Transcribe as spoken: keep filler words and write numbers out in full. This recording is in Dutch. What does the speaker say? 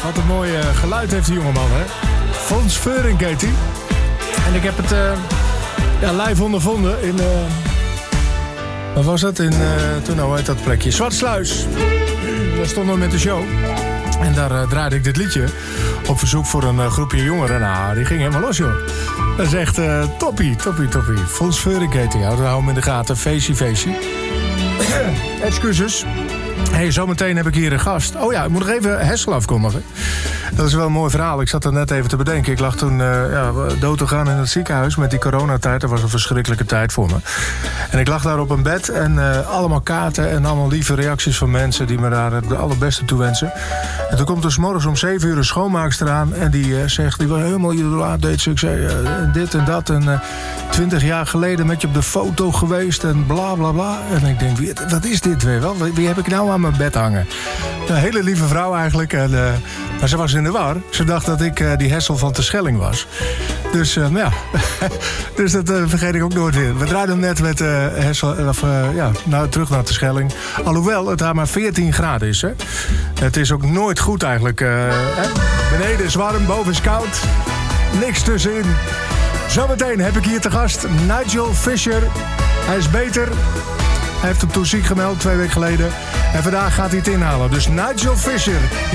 Wat een mooi uh, geluid heeft die jongeman, hè? Fons Veurink heet hij. En ik heb het uh, ja, live ondervonden in... Uh, wat was dat? In, uh, toen nou heet dat plekje? Zwartsluis. Daar stonden we met de show. En daar uh, draaide ik dit liedje op verzoek voor een uh, groepje jongeren. Nou, die ging helemaal los, joh. Dat is echt uh, toppie, toppie, toppie. Fons Veurink heet hij. Houden we hem in de gaten. Feestje, feestje. Excuses. Hey, zometeen heb ik hier een gast. Oh ja, ik moet nog even Hessel afkondigen. Dat is wel een mooi verhaal. Ik zat er net even te bedenken. Ik lag toen uh, ja, dood te gaan in het ziekenhuis met die coronatijd. Dat was een verschrikkelijke tijd voor me. En ik lag daar op een bed en uh, allemaal kaarten en allemaal lieve reacties van mensen die me daar het allerbeste toe wensen. En toen komt er 's morgens om zeven uur een schoonmaakster aan en die uh, zegt, die was helemaal idolaat, deed ze. Ik zei, uh, dit en dat en uh, twintig jaar geleden met je op de foto geweest en bla bla bla. En ik denk, wie, wat is dit weer wel? Wie heb ik nou aan mijn bed hangen? Een hele lieve vrouw eigenlijk. En, uh, maar ze was in de war. Ze dacht dat ik uh, die Hessel van Terschelling was. Dus uh, ja, dus dat uh, vergeet ik ook nooit weer. We draaiden hem net met uh, Hessel, of, uh, ja, nou, terug naar Terschelling. Alhoewel het daar maar veertien graden is. Hè. Het is ook nooit goed eigenlijk. Uh, hè. Beneden is warm, boven is koud. Niks tussenin. Zometeen heb ik hier te gast Nigel Fisher. Hij is beter. Hij heeft hem toen ziek gemeld, twee weken geleden. En vandaag gaat hij het inhalen. Dus Nigel Fisher,